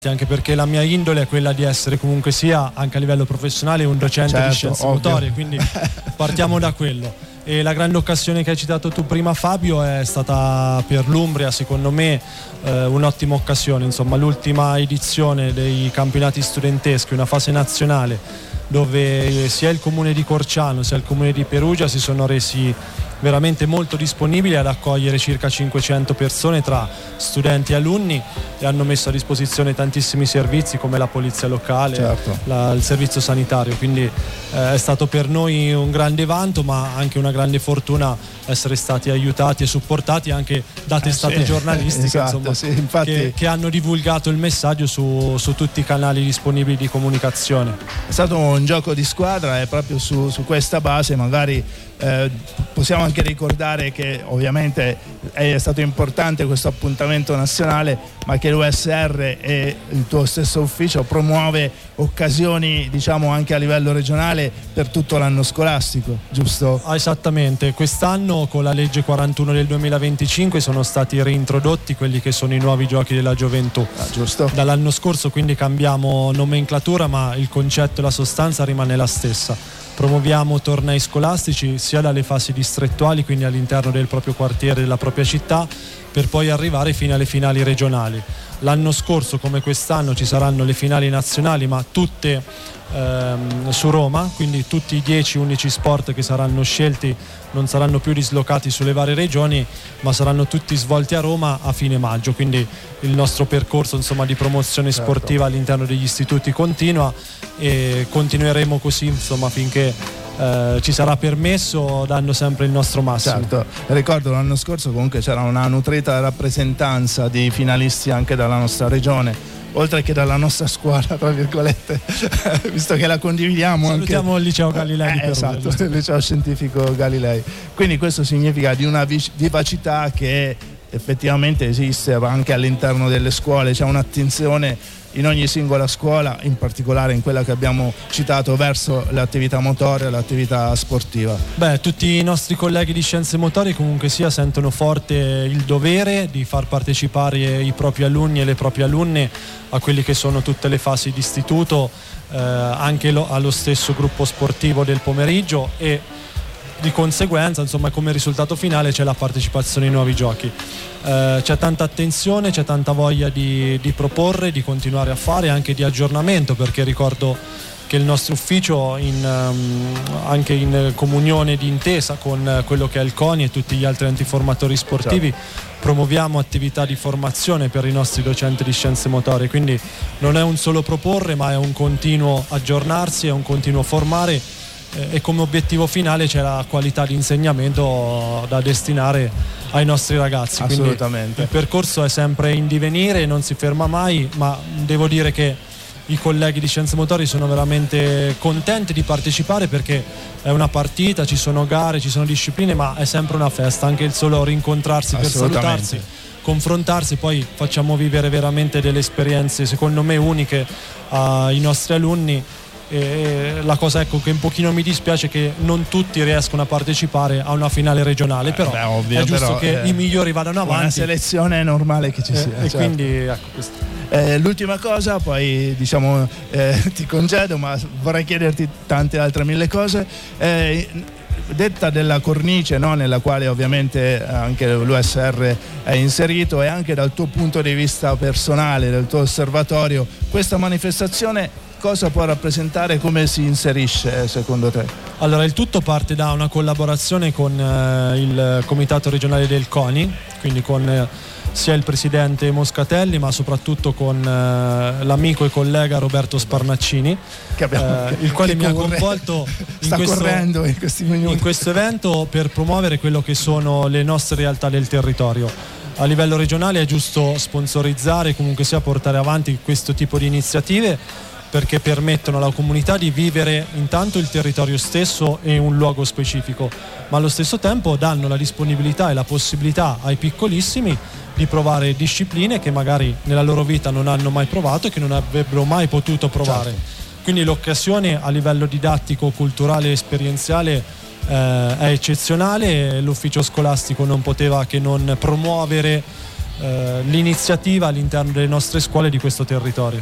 anche perché la mia indole è quella di essere comunque sia anche a livello professionale un docente di scienze motorie, quindi partiamo da quello. E la grande occasione che hai citato tu prima, Fabio, è stata per l'Umbria secondo me un'ottima occasione, insomma l'ultima edizione dei campionati studenteschi, una fase nazionale dove sia il comune di Corciano sia il comune di Perugia si sono resi veramente molto disponibili ad accogliere circa 500 persone tra studenti e alunni, e hanno messo a disposizione tantissimi servizi come la polizia locale, il servizio sanitario, quindi è stato per noi un grande vanto ma anche una grande fortuna essere stati aiutati e supportati anche da testate giornalistiche, insomma, infatti, che hanno divulgato il messaggio su tutti i canali disponibili di comunicazione. È stato un gioco di squadra e proprio su questa base magari possiamo anche ricordare che ovviamente è stato importante questo appuntamento nazionale, ma che l'USR e il tuo stesso ufficio promuove occasioni diciamo anche a livello regionale per tutto l'anno scolastico, giusto? Esattamente, quest'anno con la legge 41 del 2025 sono stati reintrodotti quelli che sono i nuovi giochi della gioventù. Giusto. Dall'anno scorso quindi cambiamo nomenclatura ma il concetto e la sostanza rimane la stessa. Promuoviamo tornei scolastici sia dalle fasi distrettuali, quindi all'interno del proprio quartiere, della propria città, per poi arrivare fino alle finali regionali. L'anno scorso come quest'anno ci saranno le finali nazionali, ma tutte su Roma, quindi tutti i 10-11 sport che saranno scelti non saranno più dislocati sulle varie regioni, ma saranno tutti svolti a Roma a fine maggio, quindi il nostro percorso insomma di promozione sportiva all'interno degli istituti continua, e continueremo così insomma finché ci sarà permesso, dando sempre il nostro massimo. Certo, ricordo l'anno scorso comunque c'era una nutrita rappresentanza di finalisti anche dalla nostra regione, oltre che dalla nostra scuola, tra virgolette, visto che la condividiamo. Salutiamo anche il liceo Galilei di Perugia. Esatto, il liceo scientifico Galilei. Quindi questo significa di una vivacità che effettivamente esiste anche all'interno delle scuole, c'è un'attenzione in ogni singola scuola, in particolare in quella che abbiamo citato, verso l'attività motoria, l'attività sportiva. Tutti i nostri colleghi di scienze motorie comunque sia sentono forte il dovere di far partecipare i propri alunni e le proprie alunne a quelli che sono tutte le fasi di istituto, anche allo stesso gruppo sportivo del pomeriggio, e di conseguenza insomma come risultato finale c'è la partecipazione ai nuovi giochi. C'è tanta attenzione, c'è tanta voglia di proporre, di continuare a fare, anche di aggiornamento, perché ricordo che il nostro ufficio anche in comunione di intesa con quello che è il CONI e tutti gli altri enti formatori sportivi promuoviamo attività di formazione per i nostri docenti di scienze motorie, quindi non è un solo proporre ma è un continuo aggiornarsi, è un continuo formare, e come obiettivo finale c'è la qualità di insegnamento da destinare ai nostri ragazzi. Assolutamente. Quindi il percorso è sempre in divenire, non si ferma mai, ma devo dire che i colleghi di scienze motorie sono veramente contenti di partecipare, perché è una partita, ci sono gare, ci sono discipline, ma è sempre una festa, anche il solo rincontrarsi per salutarsi, confrontarsi, poi facciamo vivere veramente delle esperienze secondo me uniche ai nostri alunni. E la cosa che un pochino mi dispiace è che non tutti riescono a partecipare a una finale regionale, però è giusto che i migliori vadano avanti. Una selezione è normale che ci sia. E quindi ecco questo. L'ultima cosa, poi diciamo ti congedo, ma vorrei chiederti tante altre mille cose. Detta della cornice, no, nella quale ovviamente anche l'USR è inserito, e anche dal tuo punto di vista personale, del tuo osservatorio, questa manifestazione cosa può rappresentare, come si inserisce secondo te? Allora, il tutto parte da una collaborazione con il comitato regionale del CONI, quindi con sia il presidente Moscatelli, ma soprattutto con l'amico e collega Roberto Sparnaccini, il quale mi ha coinvolto in questo evento per promuovere quello che sono le nostre realtà del territorio. A livello regionale è giusto sponsorizzare, comunque sia portare avanti questo tipo di iniziative, perché permettono alla comunità di vivere intanto il territorio stesso e un luogo specifico, ma allo stesso tempo danno la disponibilità e la possibilità ai piccolissimi di provare discipline che magari nella loro vita non hanno mai provato e che non avrebbero mai potuto provare. Certo. Quindi l'occasione a livello didattico, culturale e esperienziale è eccezionale. L'ufficio scolastico non poteva che non promuovere l'iniziativa all'interno delle nostre scuole di questo territorio.